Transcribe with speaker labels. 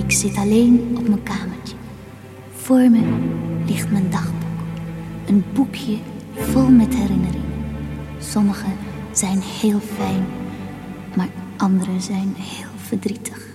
Speaker 1: Ik zit alleen op mijn kamertje. Voor me ligt mijn dagboek. Een boekje vol met herinneringen. Sommige zijn heel fijn, maar andere zijn heel verdrietig.